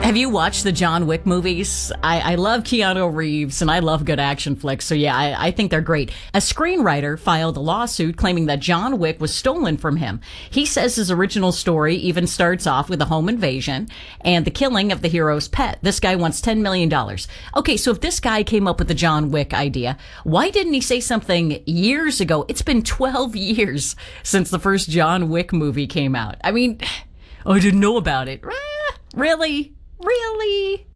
Have you watched the John Wick movies? I love Keanu Reeves and I love good action flicks. So yeah, I think they're great. A screenwriter filed a lawsuit claiming that John Wick was stolen from him. He says his original story even starts off with a home invasion and the killing of the hero's pet. This guy wants $10 million. Okay, so if this guy came up with the John Wick idea, why didn't he say something years ago? It's been 12 years since the first John Wick movie came out. I mean, I didn't know about it. Really? Really?